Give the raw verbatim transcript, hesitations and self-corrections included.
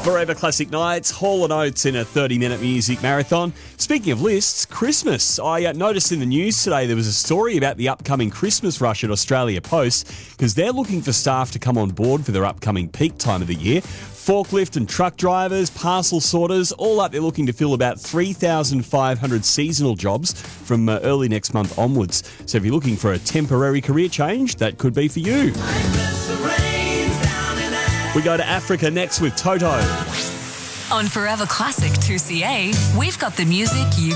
Forever Classic Nights, Hall and Oates in a thirty-minute music marathon. Speaking of lists, Christmas. I uh, noticed in the news today there was a story about the upcoming Christmas rush at Australia Post because they're looking for staff to come on board for their upcoming peak time of the year. Forklift and truck drivers, parcel sorters, all up, they're looking to fill about three thousand five hundred seasonal jobs from uh, early next month onwards. So if you're looking for a temporary career change, that could be for you. We go to Africa next with Toto. On Forever Classic two C A, we've got the music you